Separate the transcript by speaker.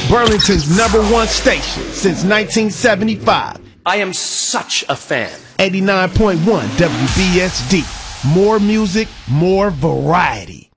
Speaker 1: Burlington's #1 station since 1975.
Speaker 2: I am such a fan.
Speaker 1: 89.1 WBSD. More music, more variety.